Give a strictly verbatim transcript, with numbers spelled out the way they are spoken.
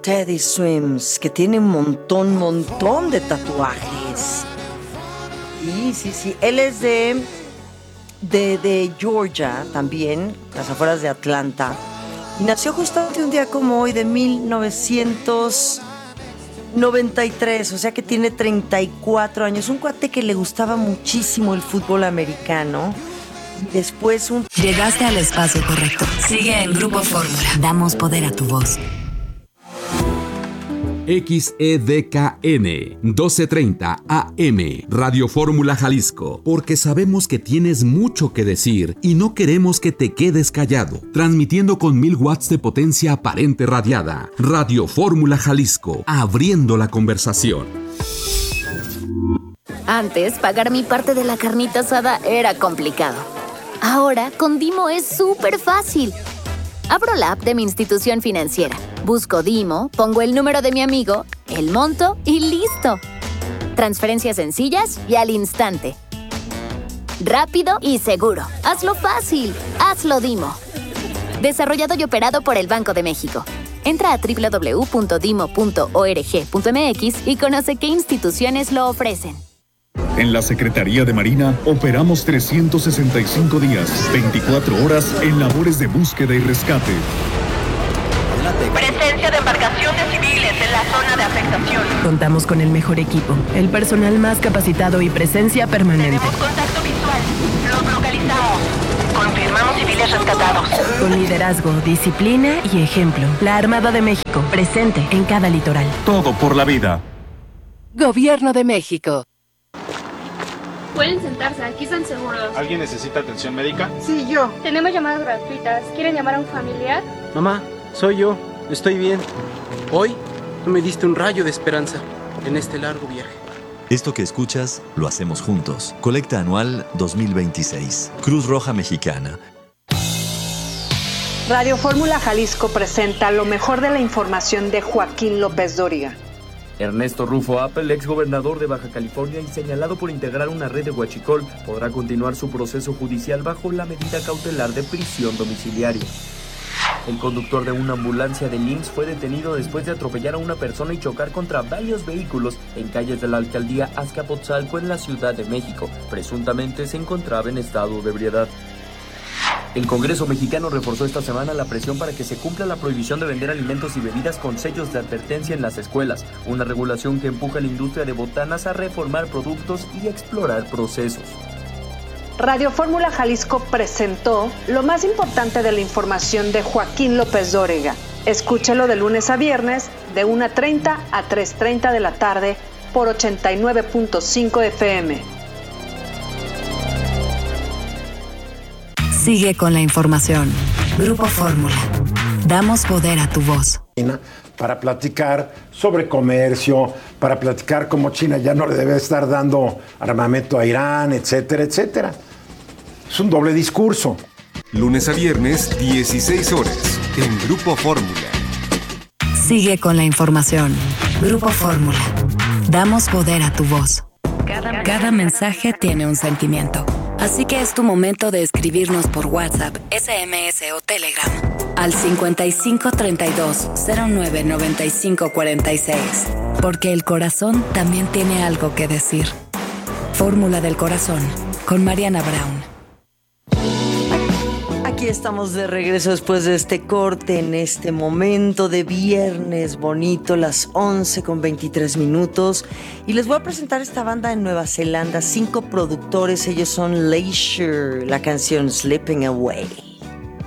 Teddy Swims, que tiene un montón, montón de tatuajes. Sí, sí, sí. Él es de, de, de Georgia también, las afueras de Atlanta. Y nació justamente un día como hoy de mil novecientos noventa y tres, o sea que tiene treinta y cuatro años. Un cuate que le gustaba muchísimo el fútbol americano. Y después un... Llegaste al espacio correcto. Sigue en Grupo Fórmula. Damos poder a tu voz. X E D K N doce treinta A M Radio Fórmula Jalisco, porque sabemos que tienes mucho que decir y no queremos que te quedes callado. Transmitiendo con mil watts de potencia aparente radiada. Radio Fórmula Jalisco, abriendo la conversación. Antes, pagar mi parte de la carnita asada era complicado. Ahora, con Dimo es súper fácil. Abro la app de mi institución financiera, busco Dimo, pongo el número de mi amigo, el monto y ¡listo! Transferencias sencillas y al instante. Rápido y seguro. Hazlo fácil. Hazlo Dimo. Desarrollado y operado por el Banco de México. Entra a doble u doble u doble u punto dimo punto org punto m x y conoce qué instituciones lo ofrecen. En la Secretaría de Marina operamos trescientos sesenta y cinco días, veinticuatro horas en labores de búsqueda y rescate. Presencia de embarcaciones civiles en la zona de afectación. Contamos con el mejor equipo, el personal más capacitado y presencia permanente. Tenemos contacto visual. Los localizamos. Confirmamos civiles rescatados. Con liderazgo, disciplina y ejemplo. La Armada de México, presente en cada litoral. Todo por la vida. Gobierno de México. Pueden sentarse, aquí están seguros. ¿Alguien necesita atención médica? Sí, yo. Tenemos llamadas gratuitas. ¿Quieren llamar a un familiar? Mamá, soy yo. Estoy bien. Hoy tú me diste un rayo de esperanza en este largo viaje. Esto que escuchas, lo hacemos juntos. Colecta anual dos mil veintiséis. Cruz Roja Mexicana. Radio Fórmula Jalisco presenta lo mejor de la información de Joaquín López Dóriga. Ernesto Rufo Appel, exgobernador de Baja California y señalado por integrar una red de huachicol, podrá continuar su proceso judicial bajo la medida cautelar de prisión domiciliaria. El conductor de una ambulancia de I M S S fue detenido después de atropellar a una persona y chocar contra varios vehículos en calles de la alcaldía Azcapotzalco en la Ciudad de México. Presuntamente se encontraba en estado de ebriedad. El Congreso mexicano reforzó esta semana la presión para que se cumpla la prohibición de vender alimentos y bebidas con sellos de advertencia en las escuelas, una regulación que empuja a la industria de botanas a reformar productos y explorar procesos. Radio Fórmula Jalisco presentó lo más importante de la información de Joaquín López Dóriga. Escúchelo de lunes a viernes de una treinta a tres treinta de la tarde por ochenta y nueve punto cinco F M. Sigue con la información. Grupo Fórmula. Damos poder a tu voz. Para platicar sobre comercio, para platicar cómo China ya no le debe estar dando armamento a Irán, etcétera, etcétera. Es un doble discurso. Lunes a viernes, dieciséis horas, en Grupo Fórmula. Sigue con la información. Grupo Fórmula. Damos poder a tu voz. Cada, Cada mensaje tiene un sentimiento. Así que es tu momento de escribirnos por WhatsApp, S M S o Telegram al cincuenta y cinco treinta y dos cero nueve noventa y cinco cuarenta y seis. Porque el corazón también tiene algo que decir. Fórmula del Corazón, con Mariana Brown. Aquí estamos de regreso después de este corte en este momento de viernes bonito, las once con veintitrés minutos. Y les voy a presentar esta banda en Nueva Zelanda, cinco productores, ellos son Leisure, la canción Slipping Away.